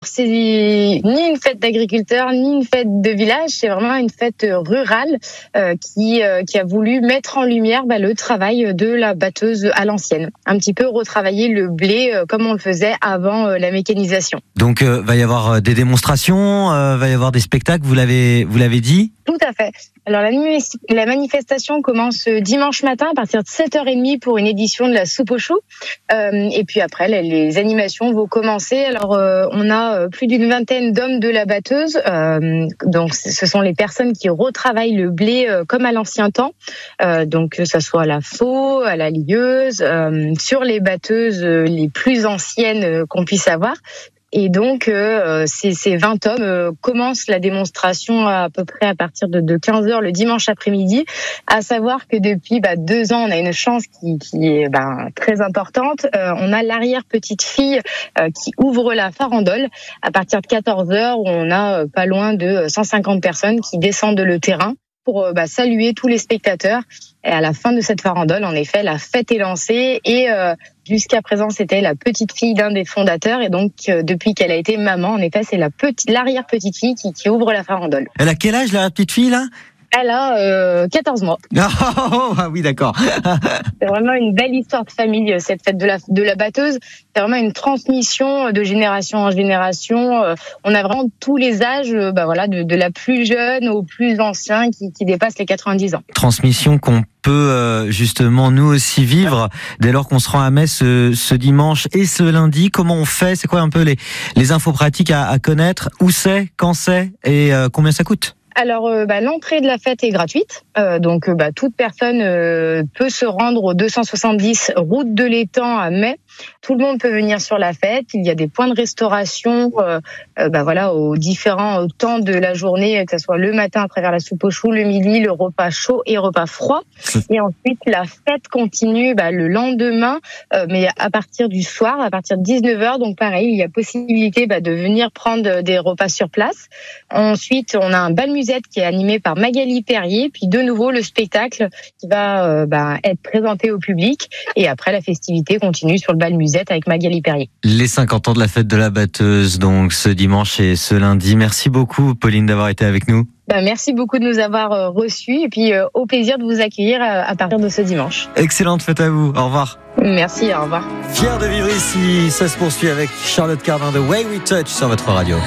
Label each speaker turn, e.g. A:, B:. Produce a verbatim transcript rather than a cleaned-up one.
A: c'est ni une fête d'agriculteurs, ni une fête de village, c'est vraiment une fête rurale euh, qui, euh, qui a voulu mettre en lumière bah, le travail de la batteuse à l'ancienne. Un petit peu retravailler le blé euh, comme on le faisait avant euh, la mécanisation.
B: Donc, euh, va y avoir des démonstrations, euh, va y avoir des spectacles, vous l'avez, vous l'avez dit ?
A: Tout à fait. Alors la, la manifestation commence dimanche matin à partir de sept heures trente pour une édition de la soupe aux choux. Euh, et puis après, les, les animations vont commencer. Alors euh, on a plus d'une vingtaine d'hommes de la batteuse. Euh, donc ce sont les personnes qui retravaillent le blé euh, comme à l'ancien temps. Euh, donc que ça soit à la faux, à la lieuse, euh, sur les batteuses les plus anciennes euh, qu'on puisse avoir. Et donc, euh, ces, ces vingt hommes euh, commencent la démonstration à, à peu près à partir de, de quinze heures le dimanche après-midi. À savoir que depuis bah, deux ans, on a une chance qui, qui est bah, très importante. Euh, on a l'arrière-petite-fille euh, qui ouvre la farandole à partir de quatorze heures, où on a euh, pas loin de cent cinquante personnes qui descendent le terrain pour euh, bah, saluer tous les spectateurs. Et à la fin de cette farandole, en effet, la fête est lancée et euh, jusqu'à présent, c'était la petite fille d'un des fondateurs et donc euh, depuis qu'elle a été maman, en effet, c'est la petite, l'arrière petite fille qui, qui ouvre la farandole.
B: Elle a quel âge la petite fille là ?
A: Elle a euh, quatorze mois.
B: Oh, ah oui, d'accord.
A: C'est vraiment une belle histoire de famille, cette fête de la, de la batteuse. C'est vraiment une transmission de génération en génération. On a vraiment tous les âges, bah voilà, de, de la plus jeune au plus ancien qui, qui dépasse les quatre-vingt-dix ans.
B: Transmission qu'on peut euh, justement nous aussi vivre dès lors qu'on se rend à Metz ce, ce dimanche et ce lundi. Comment on fait ? C'est quoi un peu les, les infos pratiques à, à connaître ? Où c'est ? Quand c'est ? Et euh, combien ça coûte ?
A: Alors, euh, bah, l'entrée de la fête est gratuite, euh, donc euh, bah, toute personne euh, peut se rendre au deux cent soixante-dix route de l'Étang à Metz. Tout le monde peut venir sur la fête. Il y a des points de restauration, euh, euh, bah, voilà, aux différents temps de la journée, que ce soit le matin à travers la soupe aux choux, le midi, le repas chaud et repas froid. Et ensuite, la fête continue bah, le lendemain, euh, mais à partir du soir, à partir de dix-neuf heures. Donc pareil, il y a possibilité bah, de venir prendre des repas sur place. Ensuite, on a un bal musette qui est animé par Magali Perrier, puis de nouveau le spectacle qui va euh, bah, être présenté au public. Et après, la festivité continue sur le bal musette avec Magali Perrier.
B: Les cinquante ans de la fête de la batteuse, donc ce dimanche et ce lundi. Merci beaucoup, Pauline, d'avoir été avec nous.
A: Ben, merci beaucoup de nous avoir euh, reçus et puis euh, au plaisir de vous accueillir à, à partir de ce dimanche.
B: Excellente fête à vous. Au revoir.
A: Merci, au revoir.
B: Fier de vivre ici, ça se poursuit avec Charlotte Cardin de Way We Touch sur votre radio.